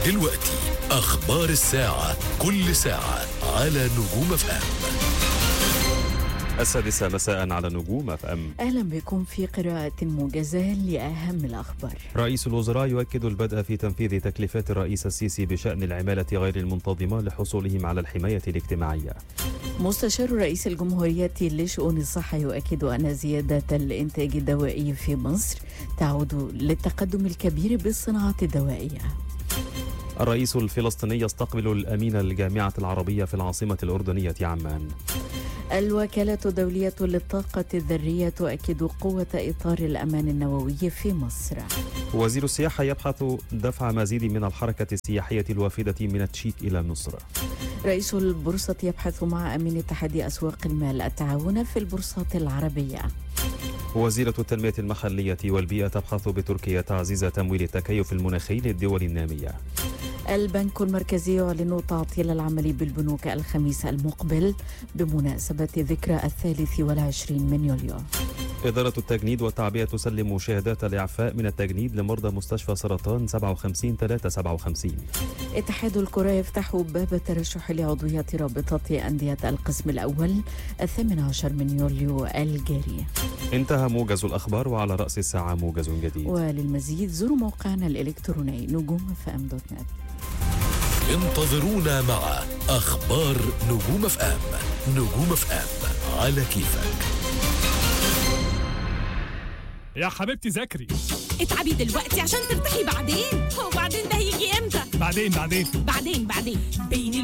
دلوقتي أخبار الساعة، كل ساعة على نجوم اف ام. 6 مساء على نجوم اف ام. أهلا بكم في قراءة موجزة لأهم الأخبار. رئيس الوزراء يؤكد البدء في تنفيذ تكليفات الرئيس السيسي بشأن العمالة غير المنتظمة لحصولهم على الحماية الاجتماعية. مستشار رئيس الجمهورية لشؤون الصحة يؤكد أن زيادة الإنتاج الدوائي في مصر تعود للتقدم الكبير بالصناعة الدوائية. الرئيس الفلسطيني يستقبل الأمين الجامعة العربية في العاصمة الأردنية عمان. الوكالة الدولية للطاقة الذرية تؤكد قوة إطار الأمان النووي في مصر. وزير السياحة يبحث دفع مزيد من الحركة السياحية الوافدة من التشيك إلى مصر. رئيس البورصة يبحث مع أمين اتحاد أسواق المال التعاون في البورصات العربية. وزيرة التنمية المحلية والبيئة تبحث بتركيا تعزيز تمويل التكيف المناخي للدول النامية. البنك المركزي يعلن تعطيل العمل بالبنوك الخميس المقبل بمناسبة ذكرى 23 من يوليو. إدارة التجنيد والتعبئة تسلم شهادات الإعفاء من التجنيد لمرضى مستشفى سرطان 57-357. اتحاد الكرة يفتح باب الترشح لعضوية رابطة أندية القسم الأول 18 من يوليو الجاري. انتهى موجز الأخبار، وعلى رأس الساعة موجز جديد. وللمزيد زوروا موقعنا الإلكتروني نجومfm.net. انتظرونا مع أخبار نجوم اف ام. نجوم اف ام على كيفك. يا حبيبتي ذاكري. اتعبي دلوقتي عشان ترتاحي بعدين. هو بعدين ده هيجي امتى؟ بعدين بين